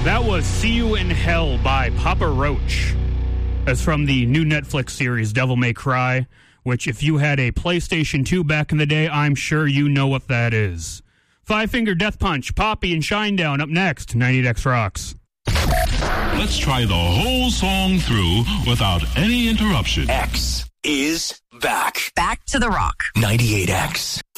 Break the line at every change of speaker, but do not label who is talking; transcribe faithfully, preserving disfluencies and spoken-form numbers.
That was See You in Hell by Papa Roach. That's from the new Netflix series Devil May Cry, which if you had a PlayStation two back in the day, I'm sure you know what that is. Five Finger Death Punch, Poppy and Shinedown up next. ninety-eight X Rocks.
Let's try the whole song through without any interruption.
X is back.
Back to the rock.
ninety-eight X.